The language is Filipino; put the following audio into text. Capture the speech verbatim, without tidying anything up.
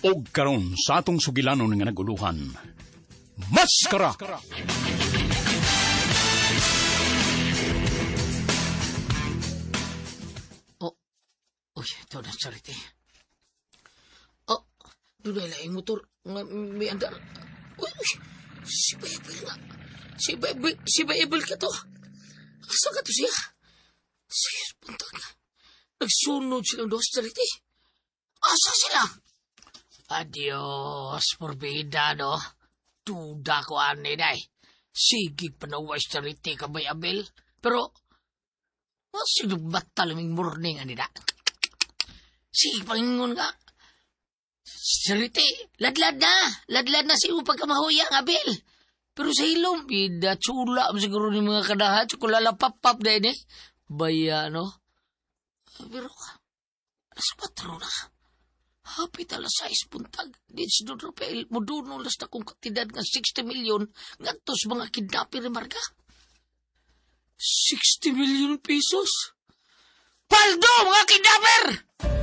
Og karon sa atong sugilanon nga naguluhan, Maskara! Oh, uy, ito na, Charity. Oh, doon na yung motor nga may andar. Uy, uy, si Bible nga. Si Bible, si Bible ka to. Asa ka to siya? Sir, punta nga. Nagsunod silang dos, Charity. Asa sila? Adios, porbida, no? Tuda ko anay, day. Sigig panawas, Charity, kabay Abel. Pero, masig batal aming morning, anida. Sige, pangingon nga. Charity, ladlad na. Ladlad na si upag kamahuyang, Abel. Pero sa ilong, bida, chula, siguro ni mga kadahat, kulalapap-pap na ini. Baya, no? Pero, nasa patro na. Hapit alas sais puntag. Di si Don Rafael, muduno las na kong katidad nga sixty million ngantos mga kidnapper ni Marga. sixty million pesos? Paldo, mga kidnapper!